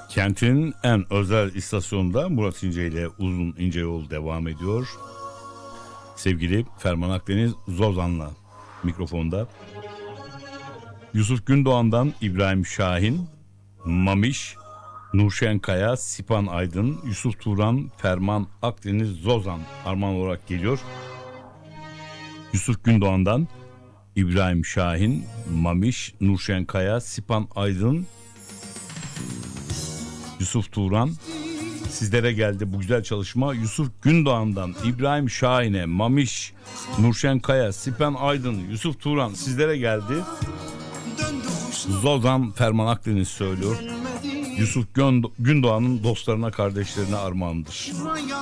Kentin en özel istasyonunda Murat İnce ile Uzun İnce Yol devam ediyor. Sevgili Ferman Akdeniz Zozan'la mikrofonda. Yusuf Gündoğan'dan İbrahim Şahin, Mamiş, Nurşen Kaya, Sipan Aydın, Yusuf Turan, Ferman Akdeniz Zozan armağan olarak geliyor. Yusuf Gündoğan'dan İbrahim Şahin, Mamiş, Nurşen Kaya, Sipan Aydın, Yusuf Turan sizlere geldi bu güzel çalışma. Yusuf Gündoğan'dan İbrahim Şahin'e, Mamiş, Nurşen Kaya, Sipan Aydın, Yusuf Turan sizlere geldi. Zozan Ferman Akdeniz söylüyor. Yusuf Gündoğan'ın dostlarına, kardeşlerine armağandır.